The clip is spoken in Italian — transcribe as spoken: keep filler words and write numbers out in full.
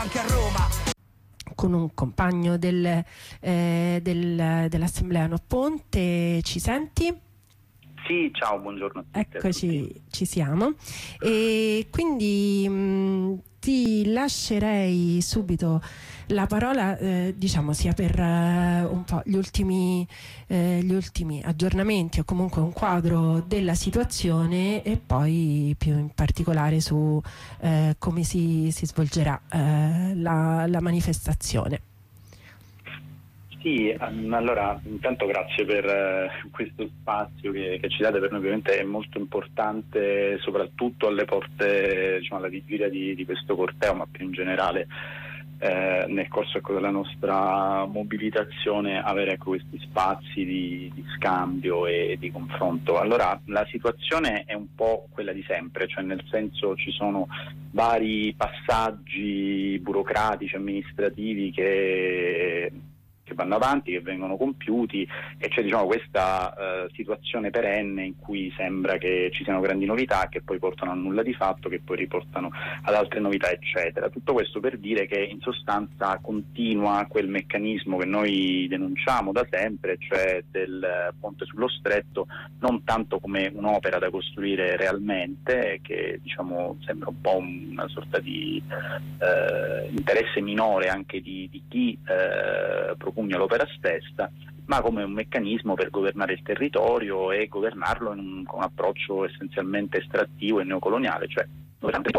anche a Roma. Con un compagno del, eh, del, dell'Assemblea No Ponte. Ci senti? Sì, ciao, buongiorno a tutti. Eccoci, ci siamo. E quindi mh, ti lascerei subito la parola, eh, diciamo, sia per eh, un po' gli ultimi, eh, gli ultimi aggiornamenti o comunque un quadro della situazione, e poi più in particolare su eh, come si, si svolgerà eh, la, la manifestazione. Sì, allora intanto grazie per eh, questo spazio che, che ci date. Per noi ovviamente è molto importante, soprattutto alle porte, diciamo, alla vigilia di, di questo corteo, ma più in generale eh, nel corso, ecco, della nostra mobilitazione, avere, ecco, questi spazi di, di scambio e di confronto. Allora, la situazione è un po' quella di sempre, cioè nel senso ci sono vari passaggi burocratici, amministrativi che che vanno avanti, che vengono compiuti, e c'è, diciamo, questa uh, situazione perenne in cui sembra che ci siano grandi novità che poi portano a nulla di fatto, che poi riportano ad altre novità, eccetera. Tutto questo per dire che in sostanza continua quel meccanismo che noi denunciamo da sempre, cioè del ponte sullo stretto, non tanto come un'opera da costruire realmente, che, diciamo, sembra un po' una sorta di uh, interesse minore anche di, di chi uh, propugna l'opera stessa, ma come un meccanismo per governare il territorio e governarlo in un, con un approccio essenzialmente estrattivo e neocoloniale, cioè